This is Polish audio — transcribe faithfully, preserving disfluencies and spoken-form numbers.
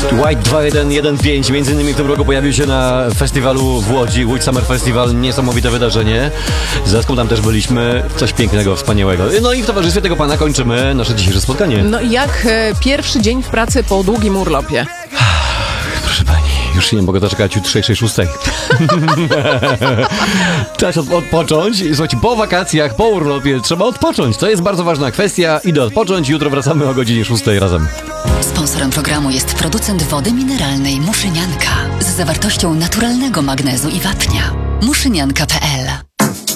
White dwa jeden jeden pięć między innymi w tym roku pojawił się na festiwalu w Łodzi, Łódź Summer Festival, niesamowite wydarzenie. Z Zaską tam też byliśmy, coś pięknego, wspaniałego. No i w towarzystwie tego pana kończymy nasze dzisiejsze spotkanie. No i jak e, pierwszy dzień w pracy po długim urlopie? Proszę pani, już się nie mogę doczekać jutrzejszej szóstej. Czas od, odpocząć. Słuchajcie, po wakacjach, po urlopie trzeba odpocząć. To jest bardzo ważna kwestia. Idę odpocząć. Jutro wracamy o godzinie szóstej razem. Sponsorem programu jest producent wody mineralnej Muszynianka z zawartością naturalnego magnezu i wapnia. muszynianka kropka p l